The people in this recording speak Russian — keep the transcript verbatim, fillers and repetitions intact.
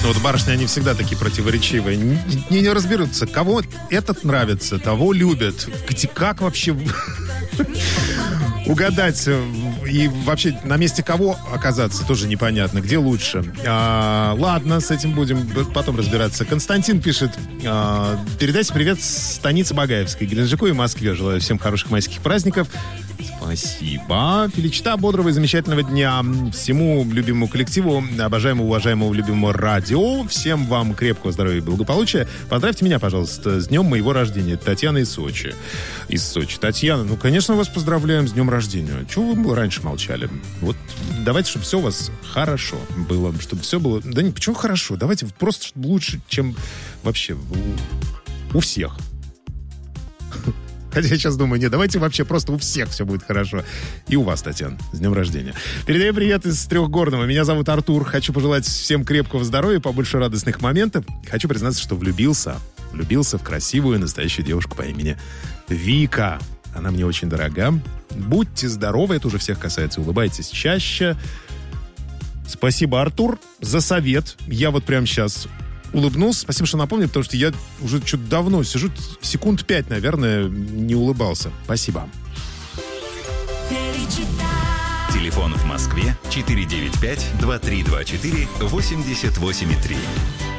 Ну, вот барышни, они всегда такие противоречивые. Не, не, не разберутся, кого этот нравится, того любят. Где, как вообще угадать и вообще на месте кого оказаться, тоже непонятно. Где лучше? А, ладно, с этим будем потом разбираться. Константин пишет: а, передайте привет станице Багаевской, Геленджику и Москве. Желаю всем хороших майских праздников. Спасибо. Феличита бодрого и замечательного дня всему любимому коллективу, обожаемому, уважаемому, любимому радио. Всем вам крепкого здоровья и благополучия. Поздравьте меня, пожалуйста, с днем моего рождения. Татьяна из Сочи. Из Сочи. Татьяна, ну, конечно, вас поздравляем с днем рождения. Чего вы раньше молчали? Вот давайте, чтобы все у вас хорошо было. Чтобы все было... Да не, почему хорошо? Давайте просто лучше, чем вообще у, у всех. Хотя я сейчас думаю, нет, давайте вообще просто у всех все будет хорошо. И у вас, Татьяна, с днем рождения. Передаю привет из Трехгорного. Меня зовут Артур. Хочу пожелать всем крепкого здоровья, побольше радостных моментов. Хочу признаться, что влюбился. Влюбился в красивую, настоящую девушку по имени Вика. Она мне очень дорога. Будьте здоровы, это уже всех касается. Улыбайтесь чаще. Спасибо, Артур, за совет. Я вот прямо сейчас... улыбнулся. Спасибо, что напомнили, потому что я уже что-то давно сижу, секунд пять, наверное, не улыбался. Спасибо. Телефон в Москве четыре девять пять два три два четыре восемьдесят восемь три.